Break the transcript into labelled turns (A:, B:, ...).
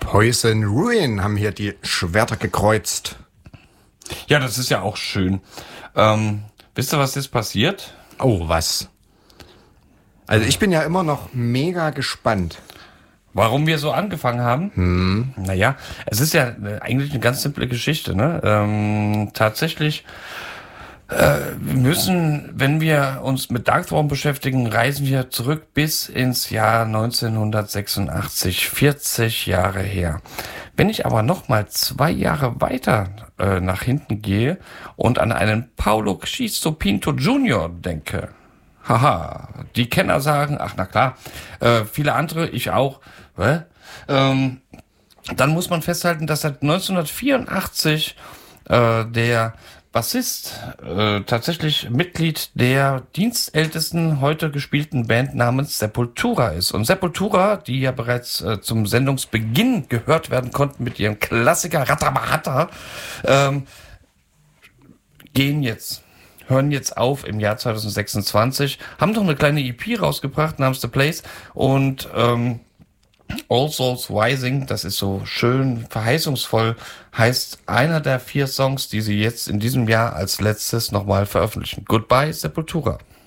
A: Poison Ruin haben hier die Schwerter gekreuzt.
B: Ja, das ist ja auch schön. Wisst ihr, was jetzt passiert?
A: Oh, was? Also ich bin ja immer noch mega gespannt.
B: Warum wir so angefangen haben? Naja, es ist ja eigentlich eine ganz simple Geschichte, ne? Tatsächlich, wir müssen, wenn wir uns mit Darkthrone beschäftigen, reisen wir zurück bis ins Jahr 1986, 40 Jahre her. Wenn ich aber noch mal 2 Jahre weiter nach hinten gehe und an einen Paulo Xisto Pinto Jr. denke, haha, die Kenner sagen, ach na klar, viele andere, ich auch, dann muss man festhalten, dass seit 1984 der Bassist tatsächlich Mitglied der dienstältesten heute gespielten Band namens Sepultura ist. Und Sepultura, die ja bereits zum Sendungsbeginn gehört werden konnten mit ihrem Klassiker Ratabahata, hören jetzt auf im Jahr 2026, haben doch eine kleine EP rausgebracht namens The Place und All Souls Rising, das ist so schön verheißungsvoll, heißt einer der 4 Songs, die sie jetzt in diesem Jahr als letztes nochmal veröffentlichen. Goodbye, Sepultura.